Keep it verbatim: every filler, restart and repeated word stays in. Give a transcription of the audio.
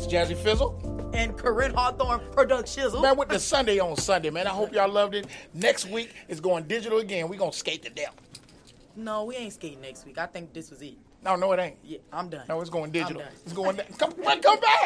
Jazzy Fizzle. And Corinne Hawthorne Productions. Man, with the Sunday on Sunday, man. I hope y'all loved it. Next week is going digital again. We're going to skate to death. No, we ain't skating next week. I think this was it. No, no, it ain't. Yeah, I'm done. No, it's going digital. I'm done. It's going. Come, come back.